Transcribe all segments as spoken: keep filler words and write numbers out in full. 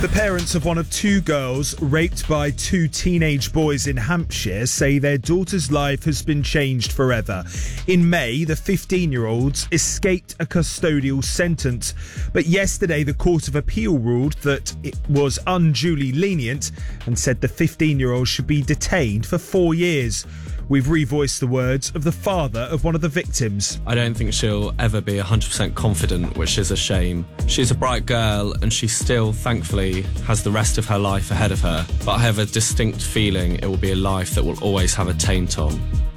The parents of one of two girls raped by two teenage boys in Hampshire say their daughter's life has been changed forever. In May, the fifteen-year-olds escaped a custodial sentence, but yesterday the Court of Appeal ruled that it was unduly lenient and said the fifteen-year-old should be detained for four years. We've revoiced the words of the father of one of the victims. I don't think she'll ever be one hundred percent confident, which is a shame. She's a bright girl and she still, thankfully, has the rest of her life ahead of her. But I have a distinct feeling it will be a life that will always have a taint on.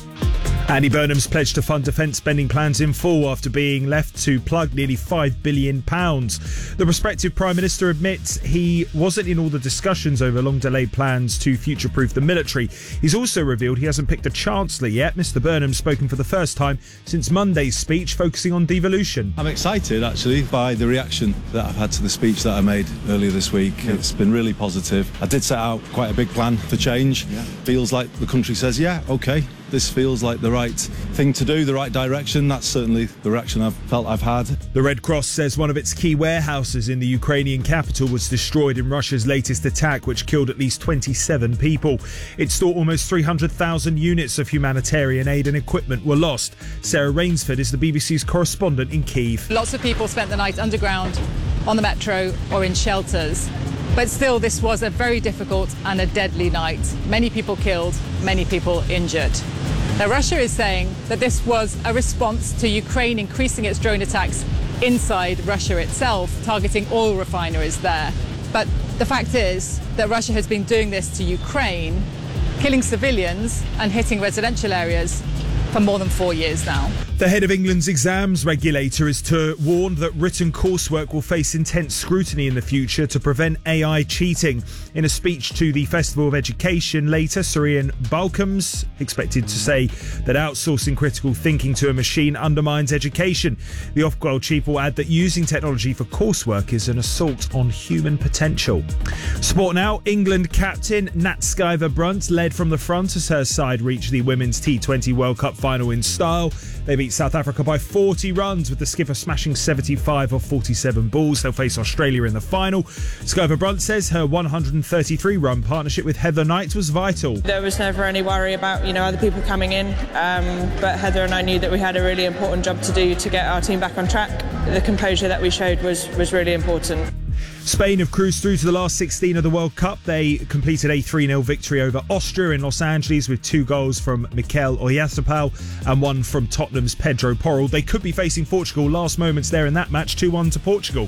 Andy Burnham's pledged to fund defence spending plans in full after being left to plug nearly five billion pounds. The prospective Prime Minister admits he wasn't in all the discussions over long-delayed plans to future-proof the military. He's also revealed he hasn't picked a Chancellor yet. Mr Burnham's spoken for the first time since Monday's speech, focusing on devolution. I'm excited, actually, by the reaction that I've had to the speech that I made earlier this week. Yeah. It's been really positive. I did set out quite a big plan for change. Yeah. Feels like the country says, yeah, OK, this feels like the right thing to do, the right direction. That's certainly the reaction I've felt I've had. The Red Cross says one of its key warehouses in the Ukrainian capital was destroyed in Russia's latest attack, which killed at least twenty-seven people. It stored almost three hundred thousand units of humanitarian aid and equipment were lost. Sarah Rainsford is the B B C's correspondent in Kyiv. Lots of people spent the night underground, on the metro or in shelters. But still, this was a very difficult and a deadly night. Many people killed, many people injured. Now, Russia is saying that this was a response to Ukraine increasing its drone attacks inside Russia itself, targeting oil refineries there. But the fact is that Russia has been doing this to Ukraine, killing civilians and hitting residential areas for more than four years now. The head of England's exams regulator is to warn that written coursework will face intense scrutiny in the future to prevent A I cheating. In a speech to the Festival of Education later, Sir Balcombs expected to say that outsourcing critical thinking to a machine undermines education. The Ofqual chief will add that using technology for coursework is an assault on human potential. Sport now. England captain Nat Sciver-Brunt led from the front as her side reached the Women's T twenty World Cup final in style. They beat South Africa by forty runs, with the skipper smashing seventy-five of forty-seven balls. They'll face Australia in the final. Sciver-Brunt says her one hundred thirty-three run partnership with Heather Knight was vital. There was never any worry about, you know, other people coming in, um, but Heather and I knew that we had a really important job to do to get our team back on track. The composure that we showed was, was really important. Spain have cruised through to the last sixteen of the World Cup. They completed a three nil victory over Austria in Los Angeles with two goals from Mikel Oyarzabal and one from Tottenham's Pedro Porro. They could be facing Portugal. Last moments there in that match, two one to Portugal.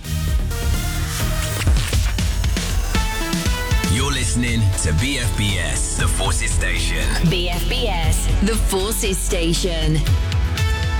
You're listening to B F B S, the Forces Station. B F B S, the Forces Station.